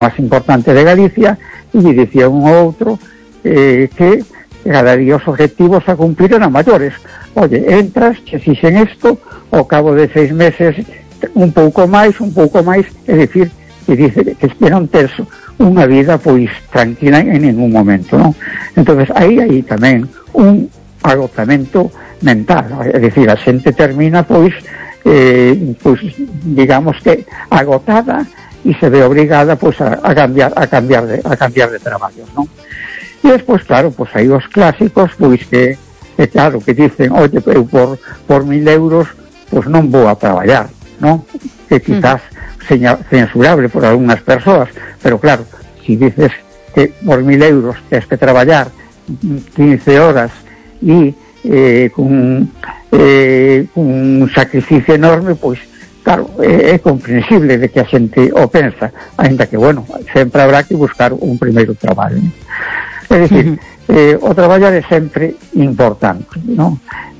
máis importante de Galicia, e lle dicía un ou outro que cada día os objetivos a cumplir eran maiores. Oye, entras, che fixen isto, ao cabo de 6 meses un pouco máis, é dicir, que dice que non ter unha vida pois tranquila en ningún momento, non? Entonces aí tamén un agotamento mental, é dicir, a xente termina pois digamos que agotada e se ve obrigada pois a cambiar de traballo, non? E despois, claro, pois aí os clásicos pois que claro, que dicen, oye, eu por 1.000 euros pois non vou a traballar, non? Que quizás censurable por algunhas persoas, pero claro, si dices que por 1.000 euros tens que traballar 15 horas e con un sacrificio enorme, pois claro, é comprensible de que a xente o pensa, ainda que, bueno, sempre habrá que buscar un primeiro traballo, non? É dicir, o traballar é sempre importante, non?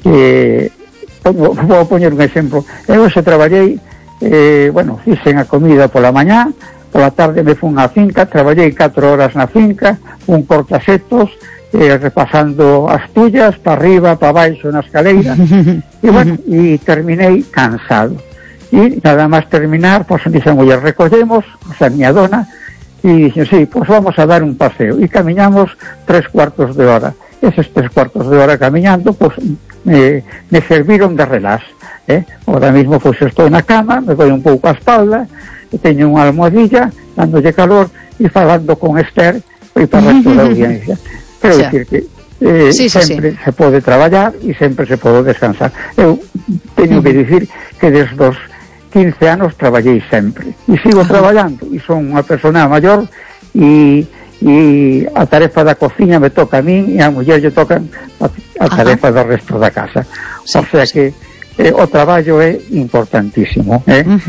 Vou poñer un exemplo. Eu se traballei, fixen a comida pola mañá, pola tarde me fun á finca, traballei 4 horas na finca, un cortasetos, repasando as tullas, para arriba, para baixo, na escaleira, e terminei cansado. E nada máis terminar, pois dixen, oye, recollemos, a miña dona, e dixen, sí, pois vamos a dar un paseo, e camiñamos 3/4 de hora. Eses 3/4 de hora camiñando, pois me serviron de relax, ahora mismo pois estou na cama, me doy un pouco a espalda, e teño unha almohadilla, dándolle calor, e falando con Esther, e para o resto da audiencia. Quero dicir que sempre se pode traballar e sempre se pode descansar. Eu teño que dicir que desde os 15 anos traballei sempre, e sigo traballando, e son unha persona maior, e a tarefa da cociña me toca a min, e a muller lle tocan a tarefa do resto da casa. O sea que o traballo é importantísimo,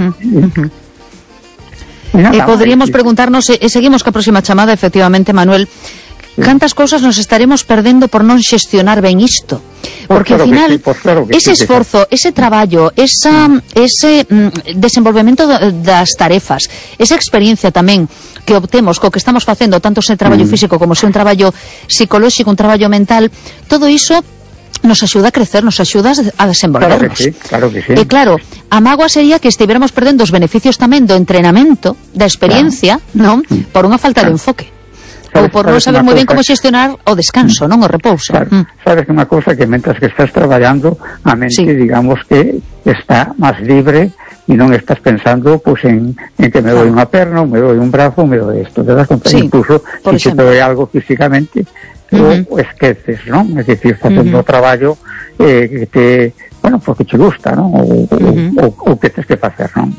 Poderíamos preguntarnos, seguimos ca próxima chamada, efectivamente, Manuel, cantas cousas nos estaremos perdendo por non xestionar ben isto, porque ao final ese esforzo, ese traballo, ese desenvolvemento das tarefas, esa experiencia tamén que obtemos co que estamos facendo, tanto se traballo físico como se un traballo psicolóxico, un traballo mental, todo iso nos axuda a crecer, nos axuda a desenvolvernos. Claro que sí. E claro, a mágoa sería que estiveramos perdendo os beneficios tamén do entrenamento, da experiencia, non? Por unha falta de enfoque. Ou por non saber moi ben como xestionar o descanso, non? O repouso. Sabes que unha cousa que mentras que estás traballando, a mente, digamos que está máis libre e non estás pensando pois en que me doi unha perna, ou me doi un brazo, ou me doi isto. Te das conta, incluso se te doi algo físicamente, o esqueces, non? É dicir, facendo o traballo que te, porque te gusta, non? Ou que tens que facer, non?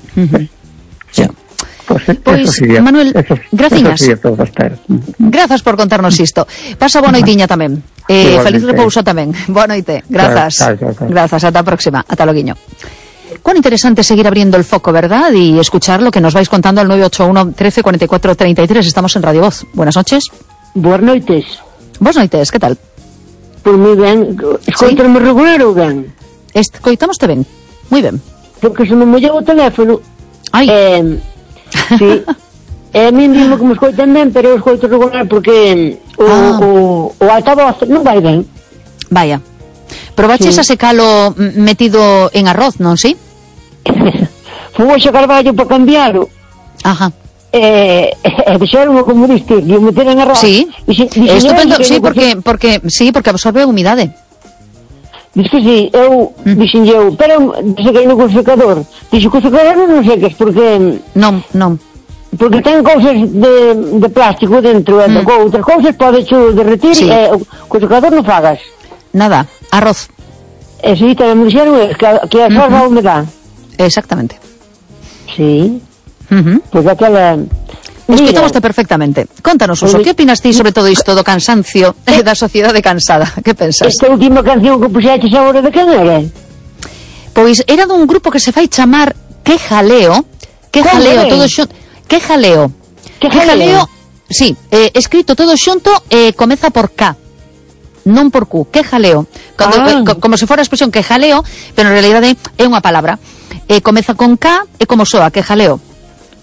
Pois, Manuel, graciñas. Grazas por contarnos isto. Pasa boa noitiña tamén. Feliz repouso tamén. Boa noite. Grazas. Grazas, ata a próxima. Ata loguiño. Cuán interesante seguir abriendo el foco, ¿verdad? Y escuchar lo que nos vais contando al 981 13 44 33. Estamos en Radio Voz. Buenas noches. Boas noites. Boas noites, que tal? Pois moi ben. Escoitame regular ou ben? Escoitamoste ben. Moi ben. Porque se me mollou o teléfono. Ai. Sí. A mí dime que me escoitan ben, pero eu escoito regular porque o altavoz non vai ben. Vaya. Probaches a secalo metido en arroz, non, si? Fui a Carballo para cambiarlo. Ajá. Deixaron como diste, que o meter en arroz. Sí, estupendo, sí, porque absorbe a humidade. Diz que sí, dixen eu, pero sequei no secador. Dixo que o secador non secas, porque... Non. Porque ten cousas de plástico dentro, e outras cousas podes derretir, e o secador non fagas. Nada, arroz. Sí, tamén me dixeron que absorba a humedade. Exactamente. Sí. Pois aquela... Escoitamoste perfectamente. Contanos, Uso, que opinas ti sobre todo isto do cansancio da sociedade cansada? Que pensas? Esta última canción que puxeches agora de quen era? Pois era dun grupo que se fai chamar Que Jaleo. Que Jaleo, todo xunto. Que Jaleo. Que Jaleo, sí, escrito todo xunto, comeza por K, non por Q. Que Jaleo. Como se fora a expresión que jaleo, pero en realidade é unha palabra. Comeza con K e como soa, que jaleo.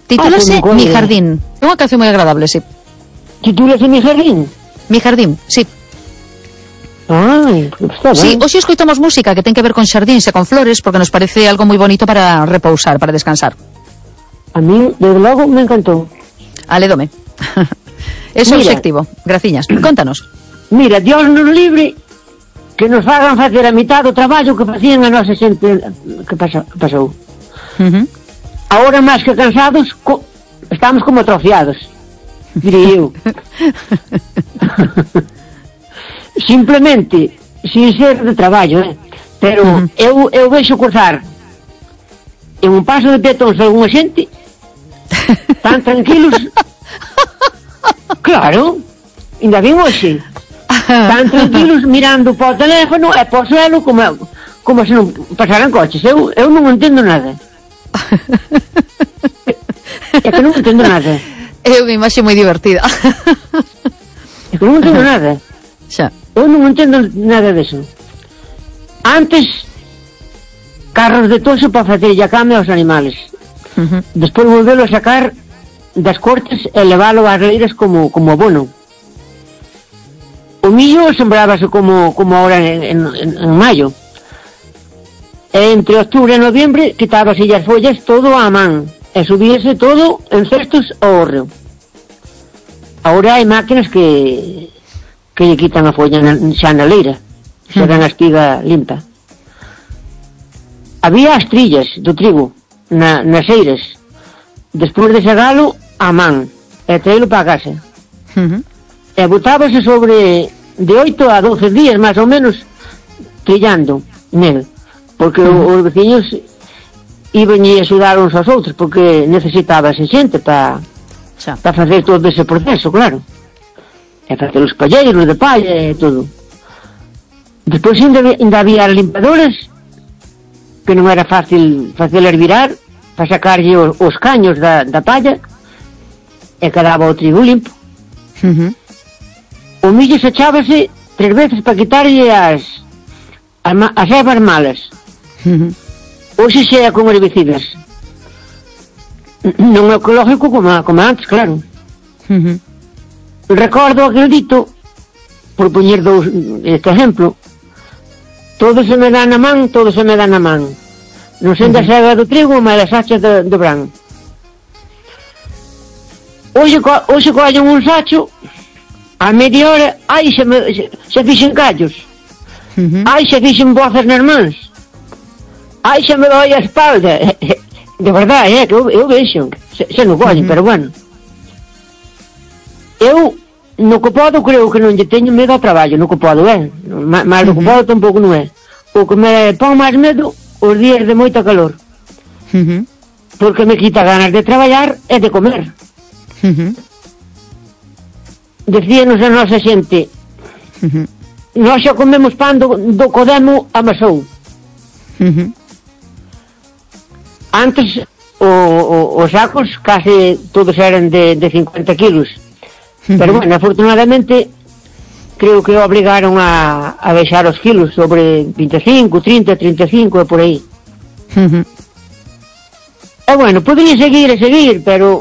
Titúlase Mi Jardín. É unha canción moi agradable, sí. Titúlase Mi Jardín? Mi Jardín, sí. Ai, está ben. Sí, hoxe escoitamos música que ten que ver con xardíns e con flores porque nos parece algo moi bonito para repousar, para descansar. A mí, desde logo, me encantou. Alédome. Ese obxectivo. Graciñas. Contanos. Mira, Dios nos libre que nos fagan facer a mitad do traballo que facían a nosa xente que pasou. Ahora, máis que cansados, estamos como atrofiados, diría eu. Simplemente, sin ser de traballo, pero eu vexo cruzar en un paso de petóns algunha xente tan tranquilos. Claro, ainda vin hoxe tan tranquilos mirando para o teléfono e para o suelo como se non pasaran coches. Eu non entendo nada. É que non entendo nada. É unha imaxe moi divertida. É que non entendo nada. Xa. Eu non entendo nada deso. Antes, carros de toxo para facer a cama aos animales. Despois volvelo a sacar das cortes e leválo ás leiras como abono. O millo sembrábase como ahora en maio. E entre octubre e noviembre quitábase as follas todo a man e subíase todo en cestos ao hórreo. Agora hai máquinas que lle quitan a folla xa na leira, xa dan a espiga limpa. Había as trillas do trigo nas eiras, despois de segalo a man e traelo para a casa. E botábase sobre de 8 a 12 días máis ou menos trillando nel, porque os veciños iban a axudar uns aos outros porque necesitábase xente para facer todo ese proceso, claro, e facer os palleiros de palla e todo. Despois ainda había as limpadoras que non era fácil facelas virar para sacarlle os caños da palla e quedaba o trigo limpo. O millo se echábase 3 veces para quitarlle as ervas malas. Hoxe xa é con herbicidas. Non é ecológico como antes, claro. Recordo aquel dito, por poñer este ejemplo: todo se me dá na man, todo se me dá na man. Non sendo a sega do trigo, mas as hachas do bran. Hoxe collen un sacho, a media hora, ai, xa fixen callos. Ai, xa fixen voces nas mans. Ai, xa me doi a espalda. De verdade, que eu vexo. Xa non collen, pero bueno. Eu, no que podo, creo que non lle teño medo ao traballo, no que podo, mas no que podo tampouco non é. O que me pon máis medo os días de moita calor. Porque me quita ganas de traballar e de comer. Decíanos a nosa xente, nós xa comemos pan do Codemo amasou. Antes os sacos case todos eran de 50 kilos. Pero bueno, afortunadamente creo que obrigaron a baixar os kilos sobre 25, 30, 35 e por aí. E bueno, podría seguir, pero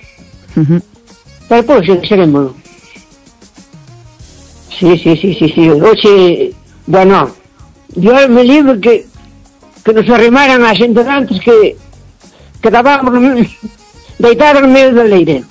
pois seguimos. Sí. Oxe, bueno, Dios me libre que nos arrimaran a xente de antes que quedábamos deitados no medio da leire.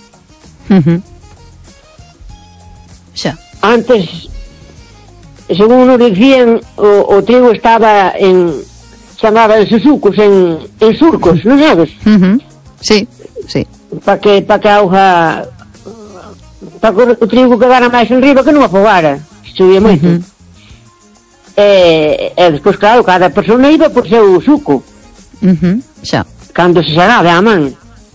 Xa. Antes, según nos dicían, o trigo estaba chamábanse sucos en surcos, non sabes? Sí. Para que a auga, para que o trigo quedara máis en riba, que non afogara, subía moito. E despois, claro, cada persona iba por seu suco. Xa. Cando se xagaba a man.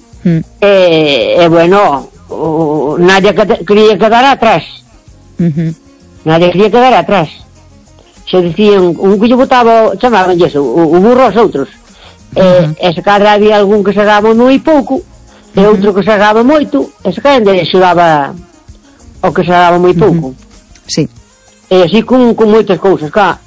E bueno, nadie quería quedar atrás. Nadie quería quedar atrás. Se dicían, un que lle botaba, chamaban eso, o burro aos outros. E se cadra había algún que xagaba moi pouco, e outro que xagaba moito, e se cadra xudaba o que xagaba moi pouco. Sí. E así con moitas cousas, claro.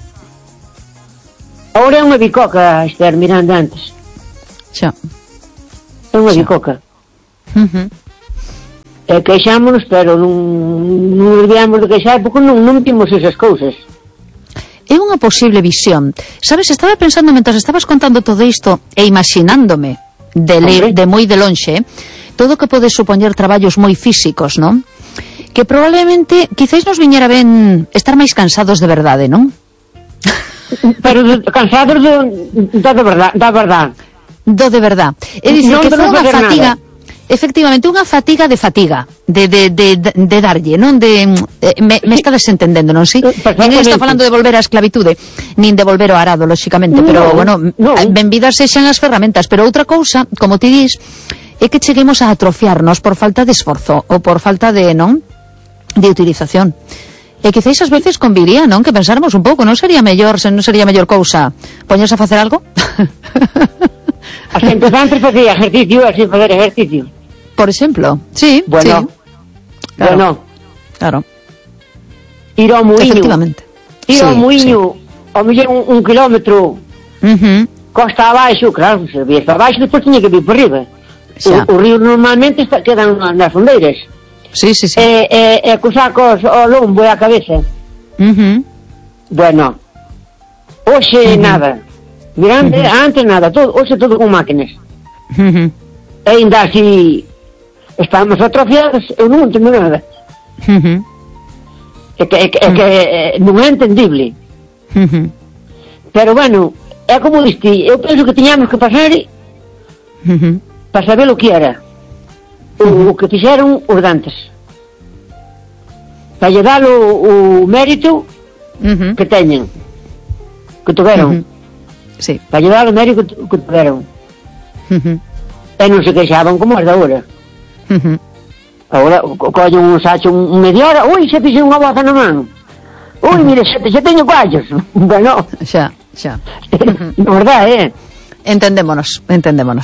Agora é unha bicoca, Esther, mirando antes. Xa. É unha bicoca. Queixámonos, pero non debíamos de queixar porque non temos esas cousas. É unha posible visión. Sabes, estaba pensando, mentras estabas contando todo isto, e imaginándome, de moi de lonxe, todo o que pode supoñer traballos moi físicos, non? Que probablemente, quizáis nos viñera ben estar máis cansados de verdade, non? Pero cansados da verdade. Do de verdade. É dicir, que foi unha fatiga... Nada. Efectivamente, unha fatiga de darlle, non? Me está desentendendo, non si? Ninguén está falando de volver á esclavitude, nin de volver ao arado, lóxicamente, pero, bueno, benvidas sexan as ferramentas, pero outra cousa, como ti dis, é que cheguemos a atrofiarnos por falta de esforzo, ou por falta de, non? De utilización. E quizáis ás veces conviría, non? Que pensáramos un pouco, non sería mellor cousa poñerse a facer algo? A xente antes facía ejercicio, así facer ejercicio. Por exemplo, sí. Bueno, sí. Claro. Ir ao muiño. Efectivamente. Ir ao muiño, ao mellor un kilómetro, costa abaixo, claro, se vies para abaixo, depois tiña que vir por riba. O río normalmente quedan nas ondeiras. Sí. E cos sacos ao lombo e a cabeza. Bueno, hoxe nada. Mirando, antes nada, hoxe todo con máquinas. E ainda así estamos atrofiados, eu non entendo nada. É que non é entendible. Pero bueno, é como diste, eu penso que tiñamos que pasar para saber o que era o que fixeron os dantes, para lle dar o mérito que teñen, que tuveron. Sí. Para lle dar o mérito que tuveron. E non se queixaban como as da hora. Agora collen un sacho media hora, ui, se fixe unha boza na man, ui, mire, xa teño cuallos. Bueno, xa. na verdade, Entendémonos.